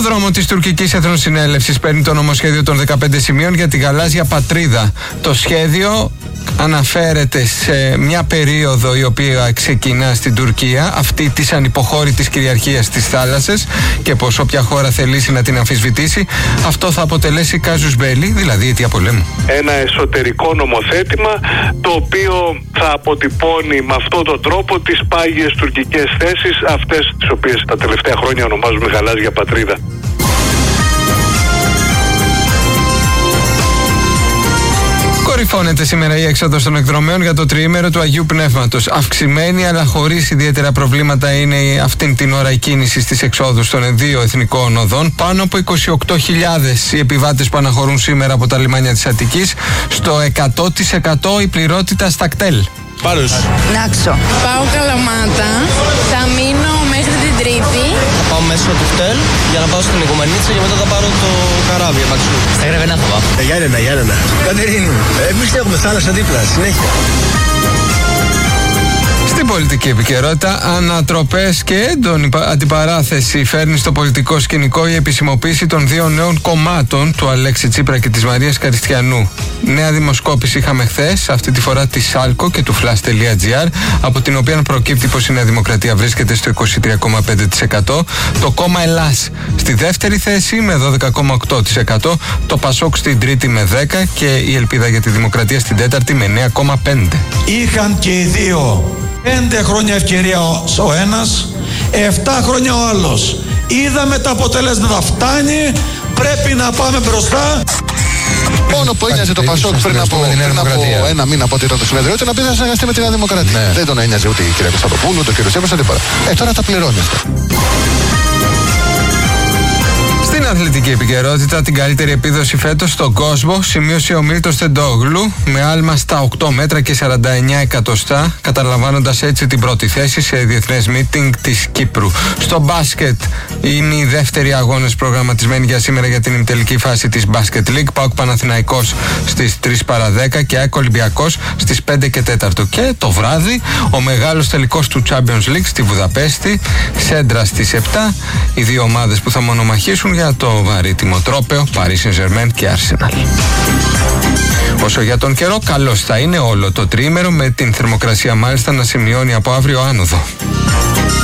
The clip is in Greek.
δρόμο της τουρκικής εθνοσυνέλευσης παίρνει το νομοσχέδιο των 15 σημείων για τη γαλάζια πατρίδα. Το σχέδιο αναφέρεται σε μια περίοδο η οποία ξεκινά στην Τουρκία, αυτή της ανυποχώρητης κυριαρχίας της θάλασσας, και πως όποια χώρα θελήσει να την αμφισβητήσει, αυτό θα αποτελέσει κάζους μπέλι, δηλαδή αιτία πολέμου. Ένα εσωτερικό νομοθέτημα το οποίο θα αποτυπώνει με αυτόν τον τρόπο τις πάγιες τουρκικές θέσεις, αυτές τις οποίες τα τελευταία χρόνια ονομάζουμε γαλάζια πατρίδα. Κορυφώνεται σήμερα η έξοδος των εκδρομέων για το τριήμερο του Αγίου Πνεύματος. Αυξημένη αλλά χωρίς ιδιαίτερα προβλήματα είναι αυτήν την ώρα η κίνηση στις εξόδους των δύο εθνικών οδών. Πάνω από 28.000 οι επιβάτες που αναχωρούν σήμερα από τα λιμάνια της Αττικής. Στο 100% η πληρότητα στα κτέλ. Πάρος. Νάξο. Πάω Καλαμάτα, θα μείνω μέχρι την Τρίτη. Θα πάω μέσω του κτέλ για να πάω στην Οικουμενίτσα και μετά θα πάρω το καράβι επαξού. Στα Γρεβενά θα πάω. Γιάννενα. Κατερίνη, εμείς έχουμε θάλασσα δίπλα, συνέχεια. Στην πολιτική επικαιρότητα, ανατροπές και έντονη αντιπαράθεση φέρνει στο πολιτικό σκηνικό η επισημοποίηση των δύο νέων κομμάτων, του Αλέξη Τσίπρα και της Μαρίας Καριστιανού. Νέα δημοσκόπηση είχαμε χθες, αυτή τη φορά της Σάλκο και του Flash.gr, από την οποία προκύπτει πως η Νέα Δημοκρατία βρίσκεται στο 23,5%, το κόμμα Ελλάς στη δεύτερη θέση με 12,8%, το Πασόκ στην τρίτη με 10% και η Ελπίδα για τη Δημοκρατία στην τέταρτη με 9,5%. Είχαν και οι δύο 5 χρόνια ευκαιρία ο ένας, 7 χρόνια ο άλλος. Είδαμε τα αποτελέσματα, φτάνει, πρέπει να πάμε μπροστά. Μόνο που ένοιαζε το Πασόκ πριν από ένα μήνα από ότι ήταν το συνέδριο, ήταν να πει να συνεργαστεί με τη Νέα Δημοκρατία. Ναι. Δεν τον ένοιαζε ούτε η κυρία Κωνσταντοπούλου, ούτε ο κύριος Τσίπρας, τίποτα. Τώρα τα πληρώνει αυτά. Στην αθλητική επικαιρότητα, την καλύτερη επίδοση φέτος στον κόσμο σημείωσε ο Μίλτος Τεντόγλου με άλμα στα 8 μέτρα και 49 εκατοστά, καταλαμβάνοντας έτσι την πρώτη θέση σε διεθνές μίτινγκ της Κύπρου. Στο μπάσκετ είναι οι δεύτεροι αγώνες προγραμματισμένοι για σήμερα για την ημιτελική φάση της Basket League. ΠΑΟΚ Παναθηναϊκός στις 3 παρά 10 και ΑΕΚ Ολυμπιακός στις 5 και 4. Και το βράδυ ο μεγάλος τελικός του Champions League στη Βουδαπέστη, Σέντρα στις 7. Οι δύο ομάδες που θα μονομαχήσουν για το βαρύτιμο τρόπαιο, Paris Saint-Germain και Arsenal. Όσο για τον καιρό, καλός θα είναι όλο το τριήμερο, με την θερμοκρασία μάλιστα να σημειώνει από αύριο άνοδο.